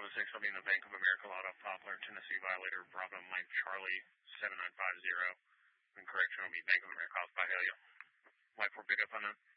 Bravo 6, I'll be in the Bank of America lot of Poplar, Tennessee violator, Bravo Mike Charlie 7950. And correction will be Bank of America. I'll you. White 4 pick up on that.